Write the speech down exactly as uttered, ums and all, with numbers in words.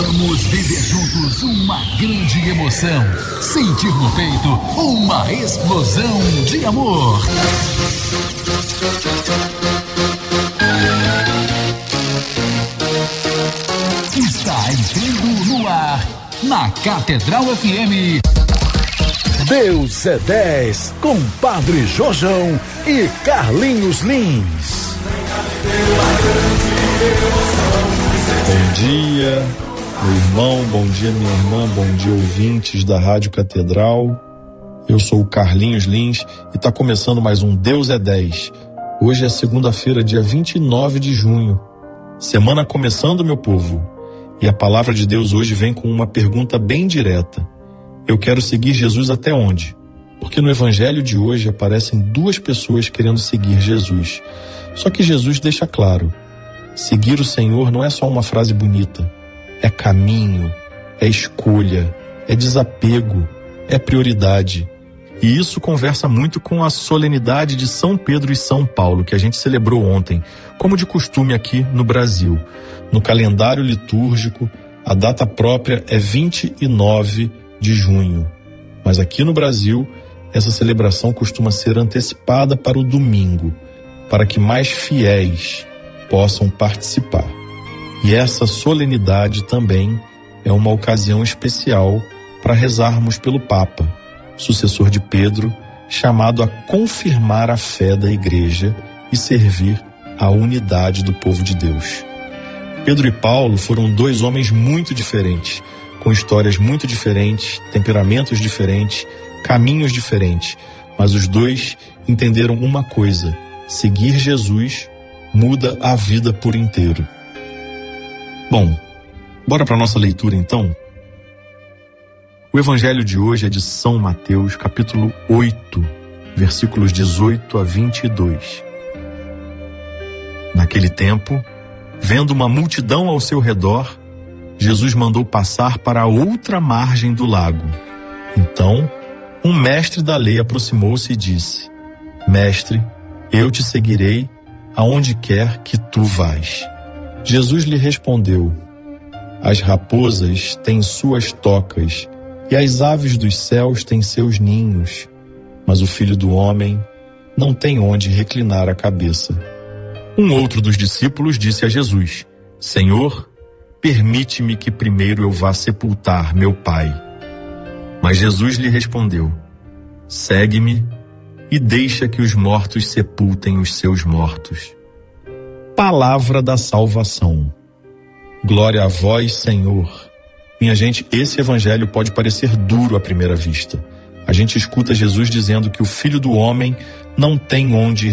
Vamos viver juntos uma grande emoção. Sentir no peito uma explosão de amor. Está entrando no ar, na Catedral F M. Deus é dez, com Padre Jojão e Carlinhos Lins. Bom dia, meu irmão, bom dia, minha irmã, bom dia, ouvintes da Rádio Catedral. Eu sou o Carlinhos Lins e está começando mais um Deus é dez. Hoje é segunda-feira, dia vinte e nove de junho. Semana começando, meu povo. E a palavra de Deus hoje vem com uma pergunta bem direta. Eu quero seguir Jesus até onde? Porque no evangelho de hoje aparecem duas pessoas querendo seguir Jesus. Só que Jesus deixa claro, seguir o Senhor não é só uma frase bonita. É caminho, é escolha, é desapego, é prioridade. E isso conversa muito com a solenidade de São Pedro e São Paulo, que a gente celebrou ontem, como de costume aqui no Brasil. No calendário litúrgico, a data própria é vinte e nove de junho. Mas aqui no Brasil, essa celebração costuma ser antecipada para o domingo, para que mais fiéis possam participar. E essa solenidade também é uma ocasião especial para rezarmos pelo Papa, sucessor de Pedro, chamado a confirmar a fé da Igreja e servir à unidade do povo de Deus. Pedro e Paulo foram dois homens muito diferentes, com histórias muito diferentes, temperamentos diferentes, caminhos diferentes, mas os dois entenderam uma coisa: seguir Jesus muda a vida por inteiro. Bom, bora para a nossa leitura então? O evangelho de hoje é de São Mateus, capítulo oito, versículos dezoito a vinte e dois. Naquele tempo, vendo uma multidão ao seu redor, Jesus mandou passar para a outra margem do lago. Então, um mestre da lei aproximou-se e disse: Mestre, eu te seguirei aonde quer que tu vás. Jesus lhe respondeu: As raposas têm suas tocas e as aves dos céus têm seus ninhos, mas o Filho do Homem não tem onde reclinar a cabeça. Um outro dos discípulos disse a Jesus: Senhor, permite-me que primeiro eu vá sepultar meu pai. Mas Jesus lhe respondeu: Segue-me e deixa que os mortos sepultem os seus mortos. Palavra da salvação. Glória a vós, Senhor. Minha gente, esse evangelho pode parecer duro à primeira vista. A gente escuta Jesus dizendo que o Filho do Homem não tem onde